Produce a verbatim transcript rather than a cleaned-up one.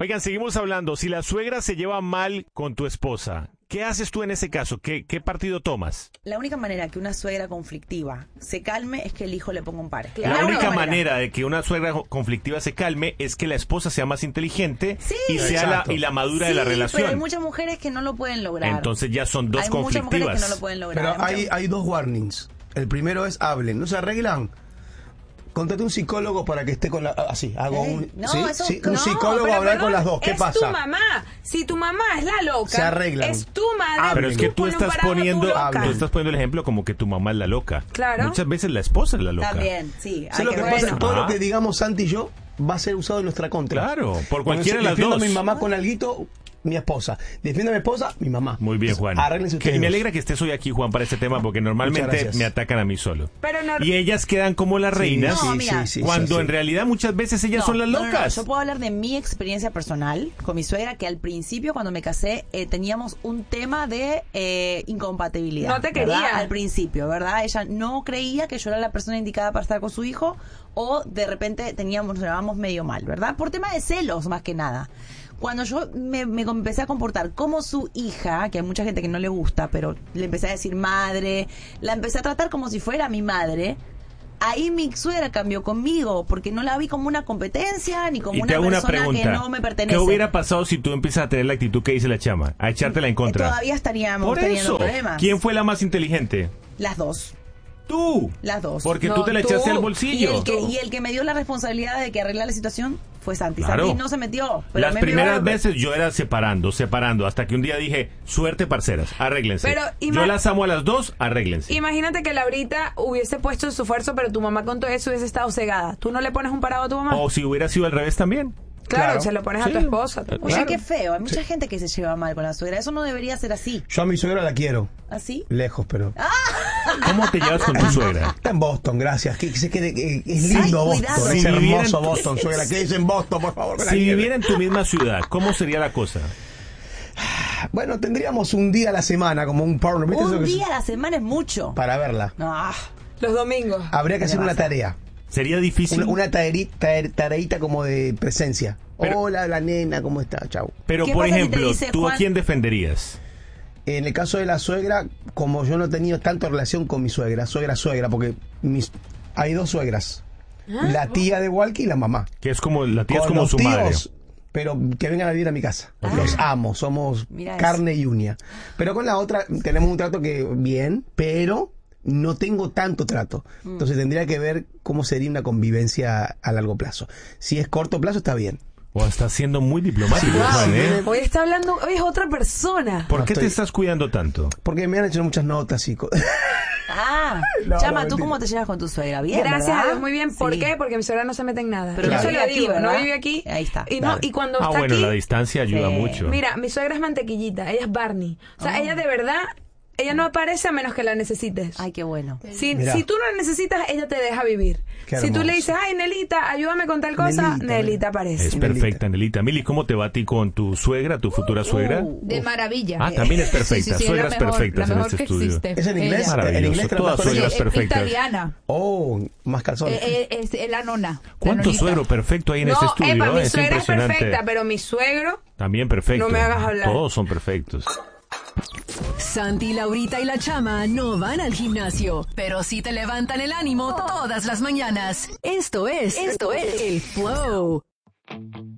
Oigan, seguimos hablando. Si la suegra se lleva mal con tu esposa, ¿qué haces tú en ese caso? ¿Qué, qué partido tomas? La única manera que una suegra conflictiva se calme es que el hijo le ponga un pare. La, la única manera. manera de que una suegra conflictiva se calme es que la esposa sea más inteligente sí, y sea la, y la madura sí, de la relación. Pero hay muchas mujeres que no lo pueden lograr. Entonces ya son dos hay conflictivas. Hay muchas mujeres que no lo pueden lograr. Pero hay, hay, hay dos warnings. El primero es hablen, ¿no se arreglan? Contrate un psicólogo para que esté con la... Así, hago un... No, ¿sí? eso, ¿Sí? no, Un psicólogo a hablar con las dos. ¿Qué es pasa? Es tu mamá. Si tu mamá es la loca, se arreglan. Es tu madre. Hablen. Pero es que tú estás poniendo tú estás poniendo el ejemplo como que tu mamá es la loca. Claro. Muchas veces la esposa es la loca. También, sí. Hay lo que, que pasa, bueno. Todo lo que digamos Santi y yo va a ser usado en nuestra contra. Claro, por cualquiera de las dos. A mi mamá con alguito, mi esposa. Defiendo a mi esposa, mi mamá. Muy bien, Juan. Arréglense ustedes. Que me alegra que estés hoy aquí, Juan, para este tema, porque normalmente me atacan a mí solo. Pero no... Y ellas quedan como las reinas, sí, no, mira, sí, sí, cuando sí, sí. en realidad muchas veces ellas no, son las locas. No, no, no. Yo puedo hablar de mi experiencia personal con mi suegra, que al principio, cuando me casé, eh, teníamos un tema de eh, incompatibilidad. No te quería. ¿verdad? Al principio, ¿verdad? Ella no creía que yo era la persona indicada para estar con su hijo, o de repente teníamos, nos llevábamos medio mal, ¿verdad? Por tema de celos, más que nada. Cuando yo me, me empecé a comportar como su hija, que hay mucha gente que no le gusta, pero le empecé a decir madre, la empecé a tratar como si fuera mi madre, ahí mi suegra cambió conmigo, porque no la vi como una competencia, ni como y una te hago persona una pregunta. que no me pertenece. ¿Qué hubiera pasado si tú empiezas a tener la actitud que dice la chama? A echártela en contra. Todavía estaríamos Por teniendo eso, problemas. ¿quién fue la más inteligente? Las dos. Tú. Las dos. Porque no, tú te la tú. echaste al Y bolsillo. el, que, y el que me dio la responsabilidad de que arreglar la situación fue Santi. Claro. Santi no se metió. Pero Las me primeras miró, veces yo era separando, separando, hasta que un día dije, suerte parceras, arréglense. Pero yo las amo a las dos, arréglense. Imagínate que Laurita hubiese puesto su esfuerzo, pero tu mamá con todo eso hubiese estado cegada. ¿Tú no le pones un parado a tu mamá? O si hubiera sido al revés también. Claro, Claro. se lo pones Sí. a tu esposa. Tu Oye, Claro. qué feo. Hay mucha sí. gente que se lleva mal con la suegra. Eso no debería ser así. Yo a mi suegra la quiero. ¿Así? Lejos, pero... ¿Cómo te llevas con tu suegra? Está en Boston, gracias. Que, que, que, que, es lindo Ay, Boston. cuidado. Es Si hermoso vivieran- Boston, suegra. ¿Qué dicen Boston, por favor? que la Si quiero? viviera en tu misma ciudad, ¿cómo sería la cosa? Bueno, tendríamos un día a la semana, como un partner. ¿viste eso Un que día es? a la semana es mucho. Para verla. Ah, Los domingos. Habría que hacer una tarea. ¿Sería difícil? Una, una tareita, tare- tareita como de presencia. Pero- Hola, la nena, ¿cómo está? Chau. Pero, ¿Qué por pasa si te ejemplo, dice, ¿tú a Juan? quién defenderías? En el caso de la suegra, como yo no he tenido tanta relación con mi suegra, suegra, suegra, porque mis, hay dos suegras. La tía de Walkie y la mamá. Que es como, la tía es Con como los su madre. tíos, pero que vengan a vivir a mi casa. Los amo, somos Mira carne y uña. Pero con la otra tenemos un trato que bien, pero no tengo tanto trato. Entonces tendría que ver cómo sería una convivencia a largo plazo. Si es corto plazo, está bien. O estás siendo muy diplomático, Sí, Juan, sí, ¿eh? Hoy está hablando, hoy es otra persona. ¿Por No qué estoy- te estás cuidando tanto? Porque me han hecho muchas notas y... co- ah. No, Chama, no, ¿tú mentira. cómo te llevas con tu suegra? Bien, Gracias ¿verdad? a Dios, muy bien. ¿Por Sí. qué? Porque mi suegra no se mete en nada. Pero Yo no se vive lo aquí, digo, no ¿verdad? vive aquí. Ahí está. Y, no, Dale. y cuando Ah, está bueno, aquí... la distancia ayuda Sí. mucho. Mira, mi suegra es mantequillita, ella es Barney. O sea, ella de verdad, ella no aparece a menos que la necesites. Ay, qué bueno. Si, Mirá. si tú no la necesitas, ella te deja vivir. Qué Si tú le hermoso. dices, ay, Nelita, ayúdame con tal cosa, Nelita, Nelita aparece. Es Nelita. perfecta, Nelita. Mili, ¿cómo te va a ti con tu suegra, tu futura suegra? De maravilla. Ah, también es perfecta. Sí, sí, sí, Suegras es la mejor, perfectas la en mejor este que estudio. existe. ¿Es en inglés? Ella. Maravilloso. En inglés Todas trabajo en suegras Eh, perfectas. italiana. Oh, más calzones. Eh, eh, es la nona. la ¿Cuánto nonita. suegro perfecto hay en No, este estudio? Epa, mi Es suegra es impresionante. perfecta, pero mi suegro... También perfecto. No me hagas hablar. Todos son perfectos. Santi, Laurita y la Chama no van al gimnasio, pero sí te levantan el ánimo todas las mañanas. Esto es, esto es el Flow.